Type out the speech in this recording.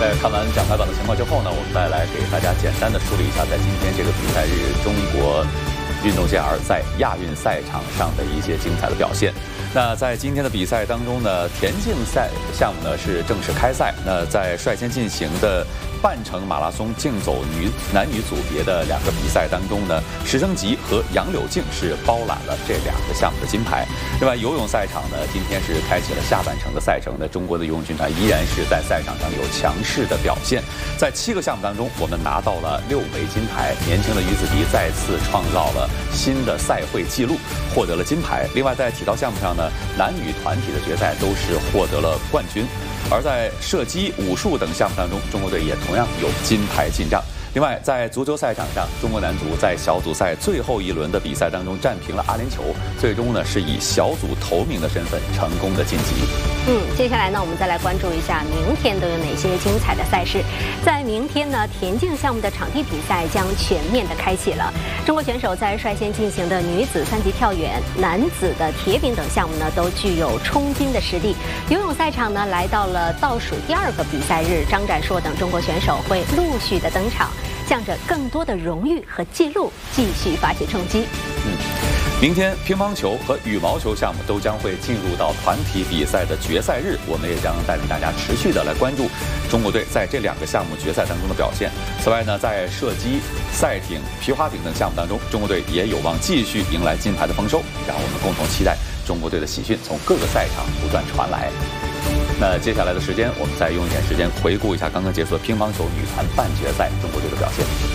在看完奖牌榜的情况之后呢，我们再来给大家简单的梳理一下，在今天这个比赛日，中国运动健儿在亚运赛场上的一些精彩的表现。那在今天的比赛当中呢，田径赛项目呢是正式开赛。那在率先进行的半程马拉松竞走男女组别的2个比赛当中呢，石生吉和杨柳静是包揽了这2个项目的金牌。另外，游泳赛场呢，今天是开启了下半程的赛程。那中国的游泳军团依然是在赛场上有强势的表现。在7个项目当中，我们拿到了6枚金牌，年轻的于子迪再次创造了新的赛会纪录，获得了金牌。另外，在体操项目上呢，男女团体的决赛都是获得了冠军。而在射击、武术等项目当中，中国队也同样有金牌进账。另外，在足球赛场上，中国男足在小组赛最后一轮的比赛当中战平了阿联酋，最终呢是以小组头名的身份成功的晋级。 接下来呢，我们再来关注一下明天都有哪些精彩的赛事。在明天呢，田径项目的场地比赛将全面的开启了。中国选手在率先进行的女子3级跳远、男子的铁饼等项目呢，都具有冲金的实力。游泳赛场呢，来到了倒数第2个比赛日，张展硕等中国选手会陆续的登场，向着更多的荣誉和纪录继续发起冲击。 明天乒乓球和羽毛球项目都将会进入到团体比赛的决赛日，我们也将带领大家持续的来关注中国队在这2个项目决赛当中的表现。此外呢，在射击、赛艇、皮划艇等项目当中，中国队也有望继续迎来金牌的丰收，让我们共同期待中国队的喜讯从各个赛场不断传来。那接下来的时间，我们再用一点时间回顾一下刚刚结束的乒乓球女团半决赛中国队的表现。